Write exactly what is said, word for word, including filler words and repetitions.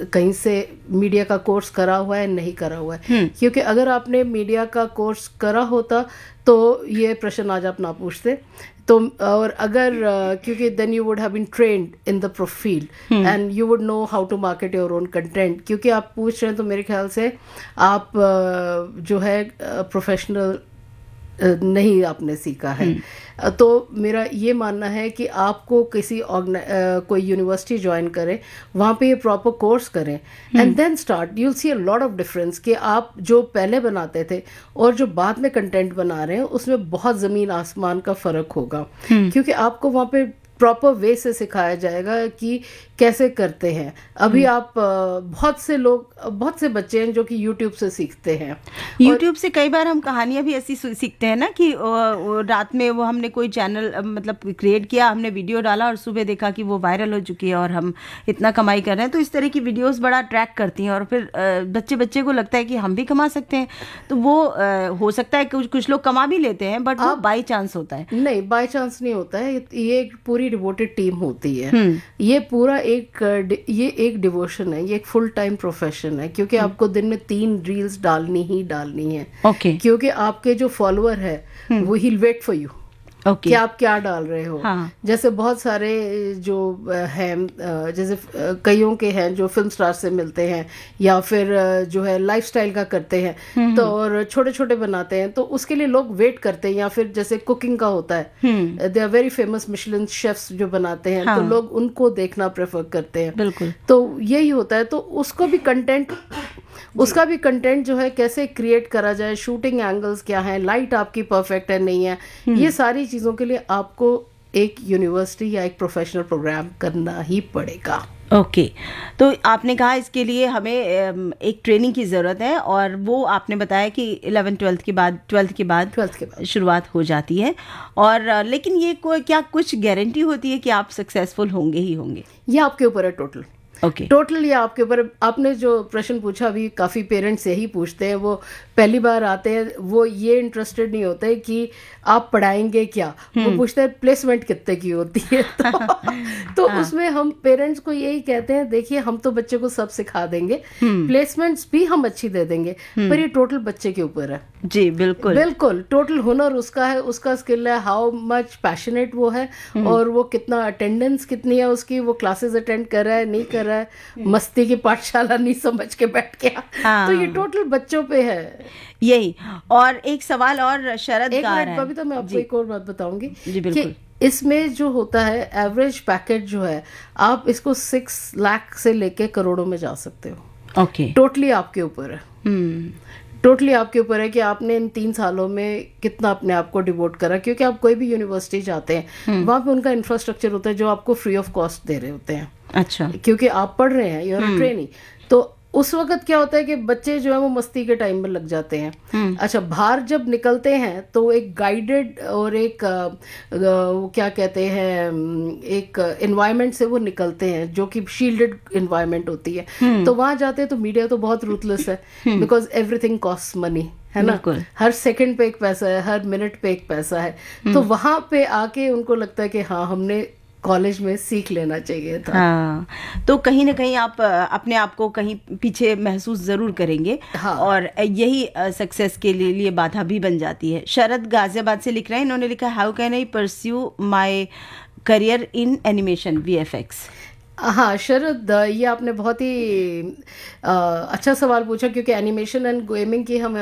कहीं से मीडिया का कोर्स करा हुआ है नहीं करा हुआ है, क्योंकि अगर आपने मीडिया का कोर्स करा होता तो ये प्रश्न आज आप ना पूछते। तो और अगर uh, क्योंकि then you would have been trained in the प्रोफील्ड and you would know how to market your own content. क्योंकि आप पूछ रहे हैं तो मेरे ख्याल से आप uh, जो है प्रोफेशनल uh, नहीं आपने सीखा है। तो मेरा ये मानना है कि आपको किसी uh, कोई यूनिवर्सिटी ज्वाइन करें, वहाँ पे ये प्रॉपर कोर्स करें and then start, you will see a lot of difference कि आप जो पहले बनाते थे और जो बाद में कंटेंट बना रहे हैं उसमें बहुत ज़मीन आसमान का फ़र्क होगा। क्योंकि आपको वहाँ पे प्रॉपर वे से सिखाया जाएगा कि कैसे करते हैं। अभी आप बहुत से लोग, बहुत से बच्चे हैं जो कि यूट्यूब से सीखते हैं। यूट्यूब से कई बार हम कहानियां भी ऐसी सीखते हैं ना कि रात में वो हमने कोई चैनल मतलब क्रिएट किया, हमने वीडियो डाला और सुबह देखा कि वो वायरल हो चुकी है और हम इतना कमाई कर रहे हैं। तो इस तरह की वीडियोस बड़ा अट्रैक्ट करती हैं और फिर बच्चे बच्चे को लगता है कि हम भी कमा सकते हैं। तो वो हो सकता है कुछ कुछ लोग कमा भी लेते हैं, बट वो बाई चांस होता है। नहीं, बाई चांस नहीं होता है, ये एक पूरी डिवोटेड टीम होती है। ये पूरा एक ये एक डिवोशन है, ये एक फुल टाइम प्रोफेशन है। क्योंकि आपको दिन में तीन रील्स डालनी ही डालनी है। okay. क्योंकि आपके जो फॉलोअर है वो ही वेट फॉर यू okay. कि आप क्या डाल रहे हो। हाँ. जैसे बहुत सारे जो हैं, जैसे कईयों के हैं जो फिल्म स्टार से मिलते हैं या फिर जो है लाइफस्टाइल का करते हैं, तो और छोटे छोटे बनाते हैं, तो उसके लिए लोग वेट करते हैं। या फिर जैसे कुकिंग का होता है, they are very famous Michelin chefs जो बनाते हैं, हाँ. तो लोग उनको देखना प्रेफर करते हैं। बिल्कुल, तो यही होता है। तो उसको भी कंटेंट उसका भी कंटेंट जो है कैसे क्रिएट करा जाए, शूटिंग एंगल्स क्या है, लाइट आपकी परफेक्ट है नहीं है, ये सारी चीज़ों के लिए आपको एक यूनिवर्सिटी या एक प्रोफेशनल प्रोग्राम करना ही पड़ेगा। Okay okay. तो आपने कहा इसके लिए हमें एक ट्रेनिंग की ज़रूरत है और वो आपने बताया कि इलेवन ट्वेल्थ के बाद ट्वेल्थ के बाद ट्वेल्थ के बाद शुरुआत हो जाती है। और लेकिन ये कोई क्या कुछ गारंटी होती है कि आप सक्सेसफुल होंगे ही होंगे? ये आपके ऊपर है टोटल। ओके, टोटली आपके ऊपर। आपने जो प्रश्न पूछा, अभी काफ़ी पेरेंट्स यही पूछते हैं, वो पहली बार आते हैं, वो ये इंटरेस्टेड नहीं होते कि आप पढ़ाएंगे क्या, वो पूछते हैं प्लेसमेंट कितने की होती है। तो, तो हाँ. उसमें हम पेरेंट्स को यही कहते हैं, देखिए हम तो बच्चे को सब सिखा देंगे, प्लेसमेंट्स भी हम अच्छी दे देंगे, पर ये टोटल बच्चे के ऊपर है। जी बिल्कुल बिल्कुल, टोटल हुनर उसका है, उसका स्किल है, हाउ मच पैशनेट वो है और वो कितना अटेंडेंस कितनी है उसकी, वो क्लासेस अटेंड कर रहा है नहीं कर रहा है, मस्ती की पाठशाला नहीं समझ के बैठ गया। हाँ। तो ये टोटल बच्चों पे है यही। और एक सवाल और शरद का है, अभी तो मैं आपको एक और बात बताऊंगी कि इसमें जो होता है एवरेज पैकेज जो है, आप इसको सिक्स लाख से लेके करोड़ों में जा सकते हो। ओके, टोटली आपके ऊपर है। टोटली totally आपके ऊपर है कि आपने इन तीन सालों में कितना अपने आप को डिवोट करा। क्योंकि आप कोई भी यूनिवर्सिटी जाते हैं, वहाँ पे उनका इंफ्रास्ट्रक्चर होता है जो आपको फ्री ऑफ कॉस्ट दे रहे होते हैं। अच्छा, क्योंकि आप पढ़ रहे हैं, यू आर ट्रेनिंग। तो उस वक्त क्या होता है कि बच्चे जो है वो मस्ती के टाइम में लग जाते हैं। अच्छा, बाहर जब निकलते हैं तो एक गाइडेड और एक वो क्या कहते हैं, एक एनवायरनमेंट से वो निकलते हैं जो कि शील्डेड एनवायरनमेंट होती है। तो वहां जाते हैं तो मीडिया तो बहुत रूथलेस है, बिकॉज एवरीथिंग कॉस्ट मनी, है ना। हर सेकंड पे एक पैसा है, हर मिनट पे एक पैसा है। तो वहां पे आके उनको लगता है कि हाँ, हमने कॉलेज में सीख लेना चाहिए था। हाँ, तो कहीं ना कहीं आप अपने आप को कहीं पीछे महसूस जरूर करेंगे। हाँ। और यही सक्सेस के लिए, लिए बाधा भी बन जाती है। शरद गाजियाबाद से लिख रहे हैं, इन्होंने लिखा, how can I pursue my career in animation VFX? हाँ शरद, ये आपने बहुत ही आ, अच्छा सवाल पूछा, क्योंकि एनिमेशन एंड गेमिंग की हम